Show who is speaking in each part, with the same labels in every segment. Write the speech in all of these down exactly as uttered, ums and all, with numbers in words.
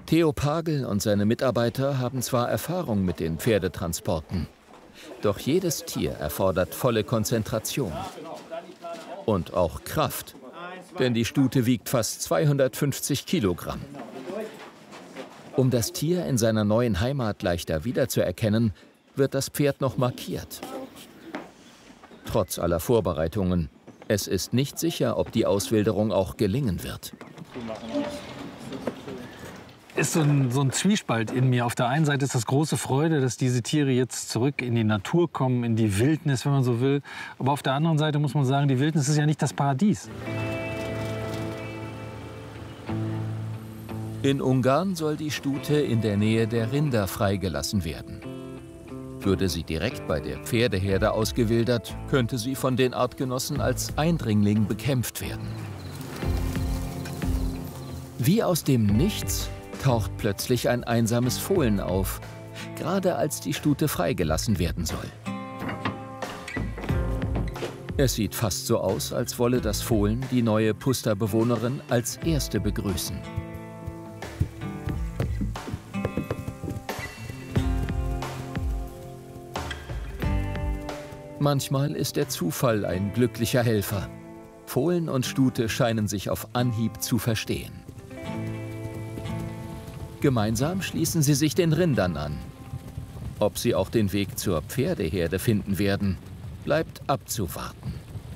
Speaker 1: Theo Pagel und seine Mitarbeiter haben zwar Erfahrung mit den Pferdetransporten, doch jedes Tier erfordert volle Konzentration und auch Kraft, denn die Stute wiegt fast zweihundertfünfzig Kilogramm. Um das Tier in seiner neuen Heimat leichter wiederzuerkennen, wird das Pferd noch markiert. Trotz aller Vorbereitungen, es ist nicht sicher, ob die Auswilderung auch gelingen wird.
Speaker 2: Ist so ein, so ein Zwiespalt in mir. Auf der einen Seite ist das große Freude, dass diese Tiere jetzt zurück in die Natur kommen, in die Wildnis, wenn man so will. Aber auf der anderen Seite muss man sagen, die Wildnis ist ja nicht das Paradies.
Speaker 1: In Ungarn soll die Stute in der Nähe der Rinder freigelassen werden. Würde sie direkt bei der Pferdeherde ausgewildert, könnte sie von den Artgenossen als Eindringling bekämpft werden. Wie aus dem Nichts taucht plötzlich ein einsames Fohlen auf, gerade als die Stute freigelassen werden soll. Es sieht fast so aus, als wolle das Fohlen die neue Puster-Bewohnerin als erste begrüßen. Manchmal ist der Zufall ein glücklicher Helfer. Fohlen und Stute scheinen sich auf Anhieb zu verstehen. Gemeinsam schließen sie sich den Rindern an. Ob sie auch den Weg zur Pferdeherde finden werden, bleibt abzuwarten.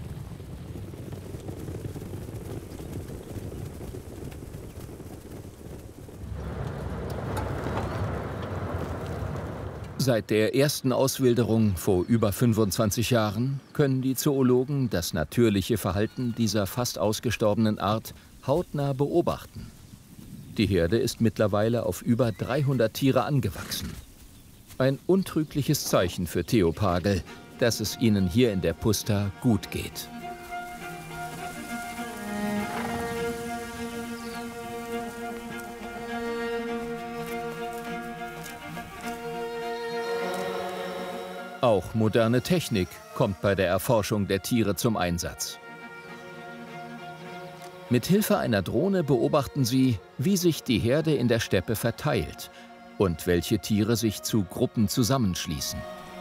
Speaker 1: Seit der ersten Auswilderung vor über fünfundzwanzig Jahren können die Zoologen das natürliche Verhalten dieser fast ausgestorbenen Art hautnah beobachten. Die Herde ist mittlerweile auf über dreihundert Tiere angewachsen. Ein untrügliches Zeichen für Theo Pagel, dass es ihnen hier in der Puster gut geht. Auch moderne Technik kommt bei der Erforschung der Tiere zum Einsatz. Mit Hilfe einer Drohne beobachten sie, wie sich die Herde in der Steppe verteilt und welche Tiere sich zu Gruppen zusammenschließen.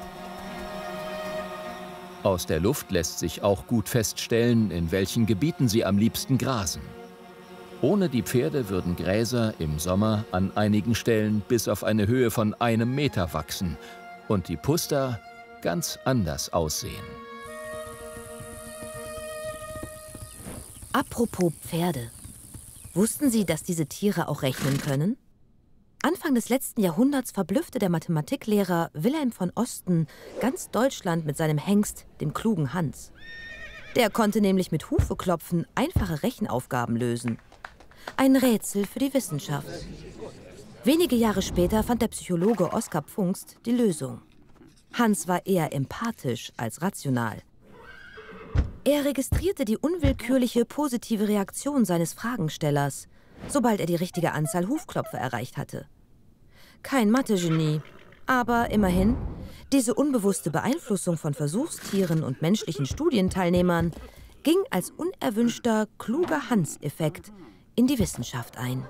Speaker 1: Aus der Luft lässt sich auch gut feststellen, in welchen Gebieten sie am liebsten grasen. Ohne die Pferde würden Gräser im Sommer an einigen Stellen bis auf eine Höhe von einem Meter wachsen und die Puster ganz anders aussehen.
Speaker 3: Apropos Pferde. Wussten Sie, dass diese Tiere auch rechnen können? Anfang des letzten Jahrhunderts verblüffte der Mathematiklehrer Wilhelm von Osten ganz Deutschland mit seinem Hengst, dem klugen Hans. Der konnte nämlich mit Hufeklopfen einfache Rechenaufgaben lösen. Ein Rätsel für die Wissenschaft. Wenige Jahre später fand der Psychologe Oskar Pfungst die Lösung. Hans war eher empathisch als rational. Er registrierte die unwillkürliche positive Reaktion seines Fragenstellers, sobald er die richtige Anzahl Hufklopfer erreicht hatte. Kein Mathe-Genie, aber immerhin, diese unbewusste Beeinflussung von Versuchstieren und menschlichen Studienteilnehmern ging als unerwünschter kluger Hans-Effekt in die Wissenschaft ein.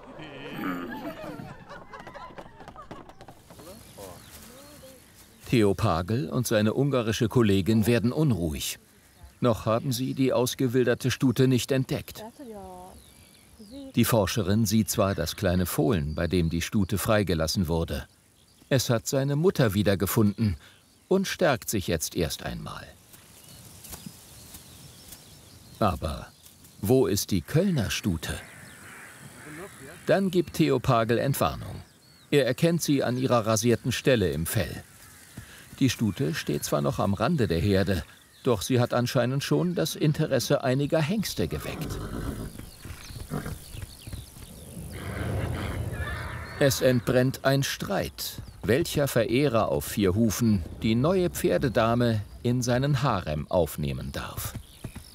Speaker 1: Theo Pagel und seine ungarische Kollegin werden unruhig. Noch haben sie die ausgewilderte Stute nicht entdeckt. Die Forscherin sieht zwar das kleine Fohlen, bei dem die Stute freigelassen wurde. Es hat seine Mutter wiedergefunden und stärkt sich jetzt erst einmal. Aber wo ist die Kölner Stute? Dann gibt Theo Pagel Entwarnung. Er erkennt sie an ihrer rasierten Stelle im Fell. Die Stute steht zwar noch am Rande der Herde, doch sie hat anscheinend schon das Interesse einiger Hengste geweckt. Es entbrennt ein Streit, welcher Verehrer auf vier Hufen die neue Pferdedame in seinen Harem aufnehmen darf.